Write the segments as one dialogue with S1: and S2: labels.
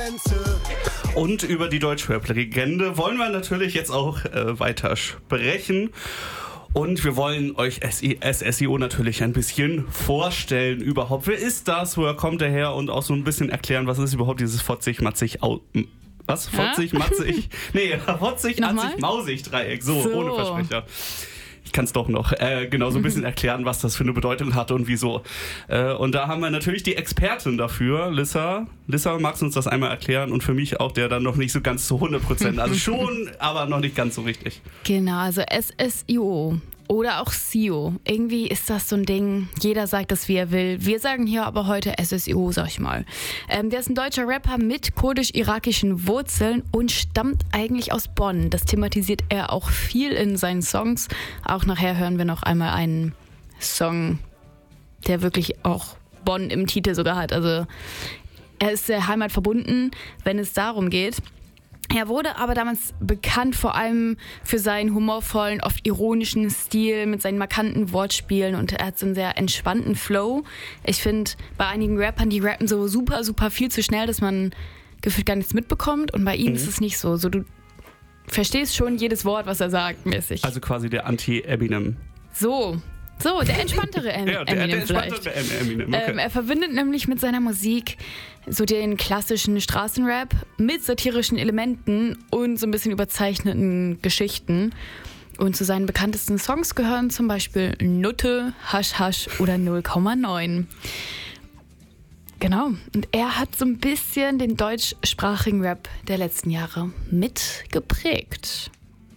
S1: Grenze.
S2: Und über die Deutschrap-Legende wollen wir natürlich jetzt auch weiter sprechen. Und wir wollen euch SSIO natürlich ein bisschen vorstellen überhaupt. Wer ist das? Woher kommt er her? Und auch so ein bisschen erklären, was ist überhaupt dieses fotzig-matzig... Was? Fotzig-matzig? Nee, fotzig-atzig-mausig-Dreieck. So, ohne Versprecher. Ich kann es doch noch genau so ein bisschen erklären, was das für eine Bedeutung hat und wieso. Und da haben wir natürlich die Expertin dafür, Lissa. Lissa, magst du uns das einmal erklären? Und für mich auch der dann noch nicht so ganz zu 100%. Also schon, aber noch nicht ganz so richtig.
S3: Genau, also SSIO oder auch SIO. Irgendwie ist das so ein Ding, jeder sagt das, wie er will. Wir sagen hier aber heute SSIO, sag ich mal. Der ist ein deutscher Rapper mit kurdisch-irakischen Wurzeln und stammt eigentlich aus Bonn. Das thematisiert er auch viel in seinen Songs. Auch nachher hören wir noch einmal einen Song, der wirklich auch Bonn im Titel sogar hat. Also er ist sehr heimatverbunden, wenn es darum geht. Er wurde aber damals bekannt vor allem für seinen humorvollen, oft ironischen Stil mit seinen markanten Wortspielen und er hat so einen sehr entspannten Flow. Ich finde, bei einigen Rappern, die rappen so super, super viel zu schnell, dass man gefühlt gar nichts mitbekommt und bei ihm ist es nicht so. So, du verstehst schon jedes Wort, was er sagt, mäßig.
S2: Also quasi der Anti-Eminem.
S3: So, der entspanntere Eminem
S2: der
S3: vielleicht.
S2: entspanntere Eminem, okay.
S3: Er verbindet nämlich mit seiner Musik so den klassischen Straßenrap mit satirischen Elementen und so ein bisschen überzeichneten Geschichten. Und zu seinen bekanntesten Songs gehören zum Beispiel Nutte, Hasch Hasch oder 0,9. Genau, und er hat so ein bisschen den deutschsprachigen Rap der letzten Jahre mitgeprägt.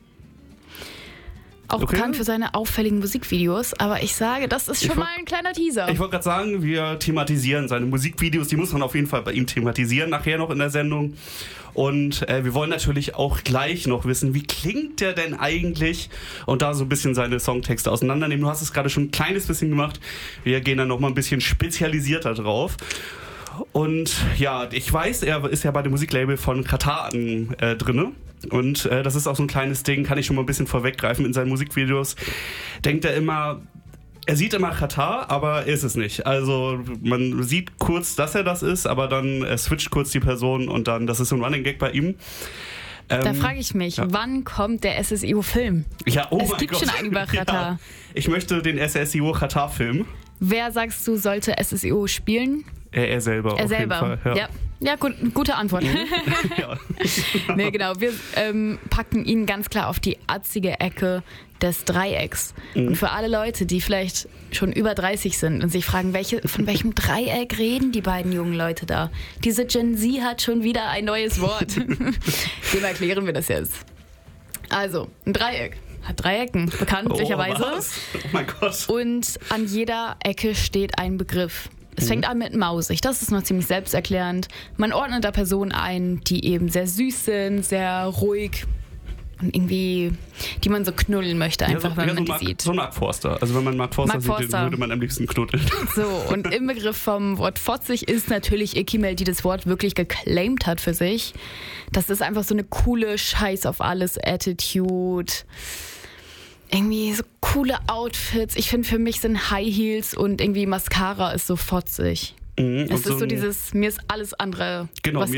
S3: Auch bekannt für seine auffälligen Musikvideos, aber ich sage, das ist schon mal ein kleiner Teaser.
S2: Ich wollte gerade sagen, wir thematisieren seine Musikvideos, die muss man auf jeden Fall bei ihm thematisieren, nachher noch in der Sendung. Und wir wollen natürlich auch gleich noch wissen, wie klingt der denn eigentlich? Und da so ein bisschen seine Songtexte auseinandernehmen. Du hast es gerade schon ein kleines bisschen gemacht. Wir gehen dann noch mal ein bisschen spezialisierter drauf. Und ja, ich weiß, er ist ja bei dem Musiklabel von Katar drinne. Und das ist auch so ein kleines Ding, kann ich schon mal ein bisschen vorweggreifen. In seinen Musikvideos denkt er sieht immer Katar, aber er ist es nicht. Also man sieht kurz, dass er das ist, aber dann switcht kurz die Person und dann, das ist so ein Running Gag bei ihm.
S3: Da frage ich mich, wann kommt der SSIO-Film?
S2: Ja, oh mein Gott.
S3: Es gibt schon einen über Katar.
S2: Ja, ich möchte den SSIO-Katar-Film.
S3: Wer, sagst du, sollte SSIO spielen?
S2: Er selber.
S3: Er selber.
S2: Jeden Fall,
S3: Ja, gut, gute Antwort.
S2: Ja.
S3: Nee, genau. Wir packen ihn ganz klar auf die atzige Ecke des Dreiecks. Und für alle Leute, die vielleicht schon über 30 sind und sich fragen, von welchem Dreieck reden die beiden jungen Leute da? Diese Gen Z hat schon wieder ein neues Wort. Dem erklären wir das jetzt. Also, ein Dreieck. Hat 3 Ecken, bekanntlicherweise.
S2: Oh mein Gott.
S3: Und an jeder Ecke steht ein Begriff. Es fängt an mit mausig, das ist noch ziemlich selbsterklärend. Man ordnet da Personen ein, die eben sehr süß sind, sehr ruhig und irgendwie, die man so knuddeln möchte, einfach wenn man die sieht.
S2: So Mark Forster. Also wenn man Mark Forster sieht, den würde man am liebsten knuddeln.
S3: So, und im Begriff vom Wort fotzig ist natürlich Ikimel, die das Wort wirklich geclaimt hat für sich. Das ist einfach so eine coole Scheiß auf alles Attitude. Irgendwie so coole Outfits. Ich finde, für mich sind High Heels und irgendwie Mascara ist so fotzig. Es ist so dieses, mir ist alles andere,
S2: genau,
S3: was